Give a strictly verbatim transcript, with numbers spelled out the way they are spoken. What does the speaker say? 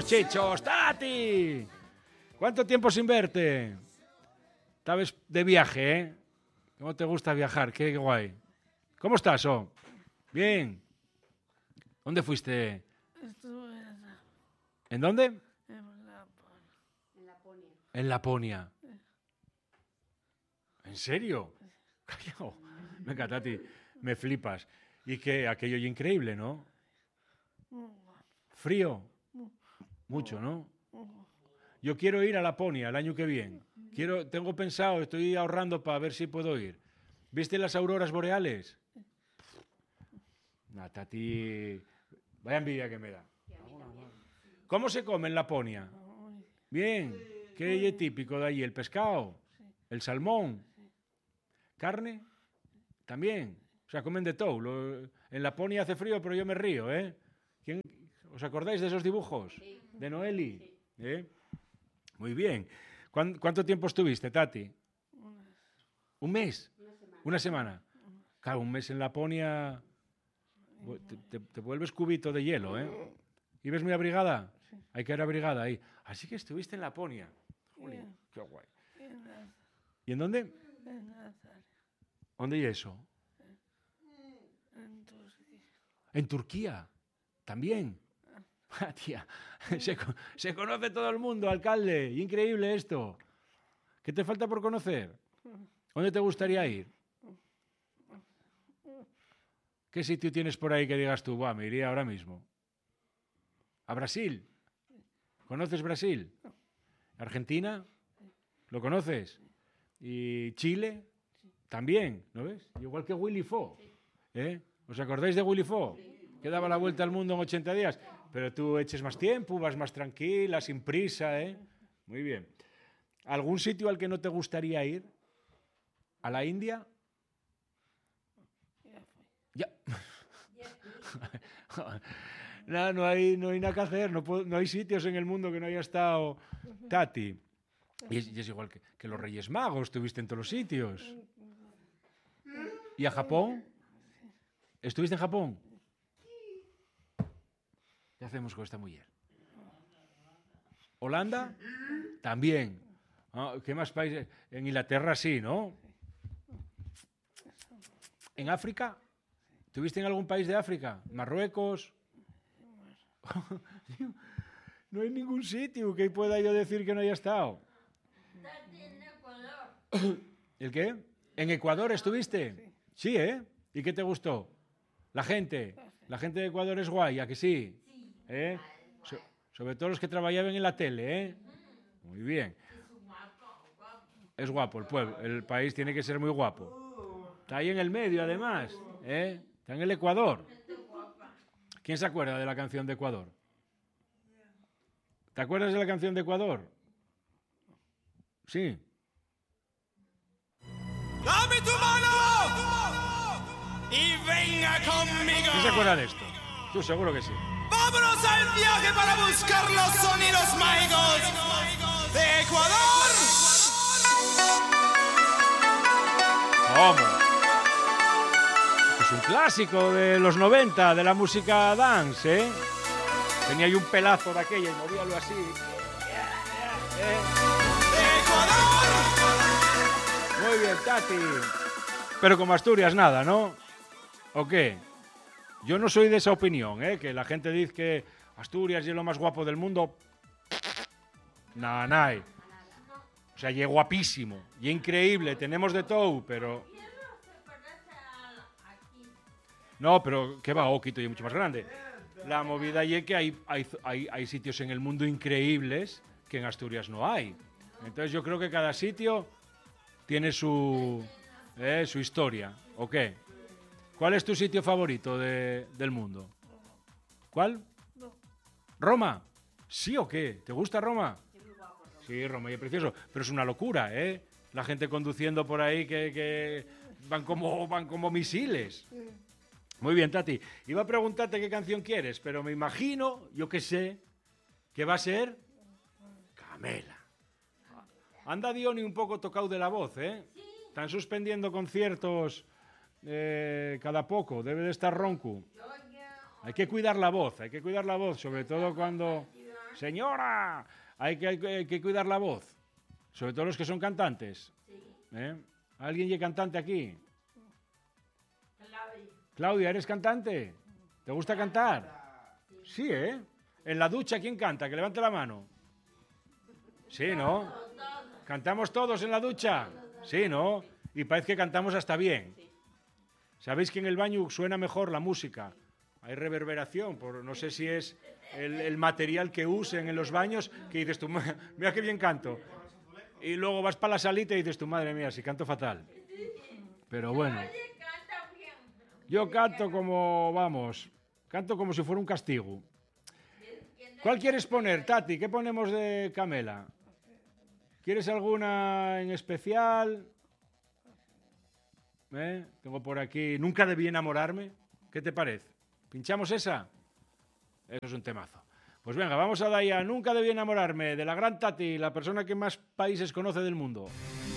los chichos! ¡Tati! ¿Cuánto tiempo sin verte? Estabas de viaje, ¿eh? ¿Cómo te gusta viajar? Qué guay. ¿Cómo estás, oh? Bien. ¿Dónde fuiste? Estuve en, ¿En dónde? en Laponia. En Laponia. En Laponia. ¿En serio? Callao. Venga, Tati, me flipas. Y que aquello es increíble, ¿no? Frío. Mucho, ¿no? Yo quiero ir a Laponia el año que viene. Quiero, tengo pensado, estoy ahorrando para ver si puedo ir. ¿Viste las auroras boreales? Nah, Tati, vaya envidia que me da. ¿Cómo se come en Laponia? Bien. ¿Qué es típico de allí? ¿El pescado? ¿El salmón? ¿Carne? También. O sea, comen de todo. Lo, en Laponia hace frío, pero yo me río, ¿eh? ¿Quién, ¿Os acordáis de esos dibujos? Sí. ¿De Noeli? Sí. ¿Eh? Muy bien. ¿Cuán, ¿Cuánto tiempo estuviste, Tati? ¿Un mes? Una semana. ¿Una semana? Claro, un mes en Laponia te, te, te vuelves cubito de hielo, ¿eh? ¿Y ves muy abrigada? Sí. Hay que ir abrigada ahí. Así que estuviste en Laponia. Jolín, qué guay. ¿Y en dónde? En Nazaria. ¿Dónde es eso? En Turquía. ¿En Turquía? ¿También? Ah, tía, se, se conoce todo el mundo, alcalde. Increíble esto. ¿Qué te falta por conocer? ¿Dónde te gustaría ir? ¿Qué sitio tienes por ahí que digas tú, va, me iría ahora mismo? ¿A Brasil? ¿Conoces Brasil? ¿Argentina? ¿Lo conoces? ¿Y Chile? También, ¿no ves? Igual que Willy Fogg. ¿Eh? ¿Os acordáis de Willy Fogg? Que daba la vuelta al mundo en ochenta días. Pero tú eches más tiempo, vas más tranquila, sin prisa, ¿eh? Muy bien. ¿Algún sitio al que no te gustaría ir? ¿A la India? Ya. No, no hay, no hay nada que hacer, no, puedo, no hay sitios en el mundo que no haya estado Tati. Y es, y es igual que, que los Reyes Magos, estuviste en todos los sitios. ¿Y a Japón? ¿Estuviste en Japón? ¿Qué hacemos con esta mujer? ¿Holanda? También. ¿Ah? ¿Qué más países? En Inglaterra sí, ¿no? ¿En África? ¿Estuviste en algún país de África? ¿Marruecos? No hay ningún sitio que pueda yo decir que no haya estado. En Ecuador. ¿El qué? ¿En Ecuador estuviste? Sí, ¿eh? ¿Y qué te gustó? La gente. La gente de Ecuador es guay, ¿a que sí? ¿Eh? So, sobre todo los que trabajaban en la tele, ¿eh? Muy bien. Es guapo el pueblo, el país tiene que ser muy guapo. Está ahí en el medio, además, ¿eh? Está en el Ecuador. ¿Quién se acuerda de la canción de Ecuador? ¿Te acuerdas de la canción de Ecuador? Sí. ¡Dame tu mano! ¡Y venga conmigo! ¿Quién se acuerda de esto? Tú seguro que sí. ¡Vámonos al viaje para buscar los sonidos mágicos de Ecuador! ¿Cómo? Es un clásico de los noventa, de la música dance, ¿eh? Tenía ahí un pelazo de aquella y movíalo así. ¿Eh? ¡Ecuador! Muy bien, Tati. Pero como Asturias nada, ¿no? ¿O qué? Yo no soy de esa opinión, ¿eh? Que la gente dice que Asturias es lo más guapo del mundo. Nada, nada. O sea, y es guapísimo, y increíble, tenemos de todo, pero... No, pero ¿qué va? Oh, Quito y es mucho más grande. La movida y es que hay, hay, hay, hay sitios en el mundo increíbles que en Asturias no hay. Entonces yo creo que cada sitio tiene su, eh, su historia. ¿O qué? ¿Cuál es tu sitio favorito de, del mundo? ¿Cuál? ¿Roma? ¿Sí o qué? ¿Te gusta Roma? Sí, Roma y es precioso, pero es una locura, ¿eh? La gente conduciendo por ahí que, que van, como, van como misiles. Muy bien, Tati. Iba a preguntarte qué canción quieres, pero me imagino, yo qué sé, que va a ser Camela. Anda Diony un poco tocado de la voz, ¿eh? Están suspendiendo conciertos eh, cada poco, debe de estar ronco. Hay que cuidar la voz, hay que cuidar la voz, sobre todo cuando... Señora, hay que, hay que- hay que cuidar la voz. Sobre todo los que son cantantes. ¿Eh? ¿Alguien es cantante aquí? Claudia, ¿eres cantante? ¿Te gusta cantar? Sí, ¿eh? En la ducha, ¿quién canta? Que levante la mano. Sí, ¿no? ¿Cantamos todos en la ducha? Sí, ¿no? Y parece que cantamos hasta bien. ¿Sabéis que en el baño suena mejor la música? Hay reverberación, por, no sé si es el, el material que usen en los baños, que dices tú, "Ma- mira qué bien canto". Y luego vas para la salita y dices tú, madre mía, si canto fatal. Pero bueno. Yo canto como, vamos, canto como si fuera un castigo. ¿Cuál quieres poner, Tati? ¿Qué ponemos de Camela? ¿Quieres alguna en especial? ¿Eh? Tengo por aquí, Nunca debí enamorarme. ¿Qué te parece? ¿Pinchamos esa? Eso es un temazo. Pues venga, vamos a dar ya Nunca debí enamorarme de la gran Tati, la persona que más países conoce del mundo.